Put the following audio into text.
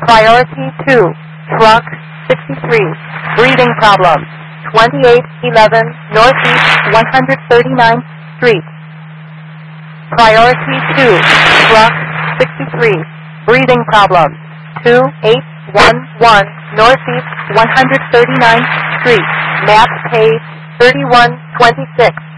Priority 2, truck 63, breathing problem, 2811 Northeast 139th Street. Priority 2, truck 63, breathing problem, 2811 Northeast 139th Street, map page 3126.